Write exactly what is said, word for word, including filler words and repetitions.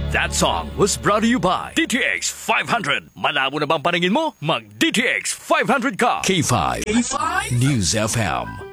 That song was brought to you by D T X five hundred. Malabo na bang paningin mo? Mag D T X five hundred ka. K five, K five? News F M.